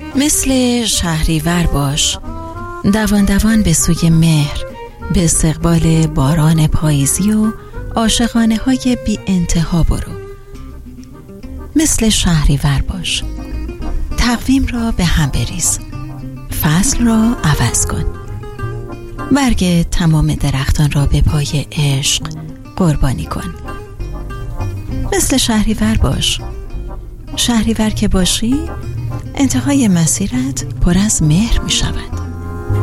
مثل شهریور باش، دوان دوان به سوی مهر، به استقبال باران پاییزی و عاشقانه های بی انتها برو. مثل شهریور باش، تقویم را به هم بریز، فصل را عوض کن، برگ تمام درختان را به پای عشق قربانی کن. مثل شهریور باش، شهریور که باشی انتهای مسیرت پر از مهر می شود.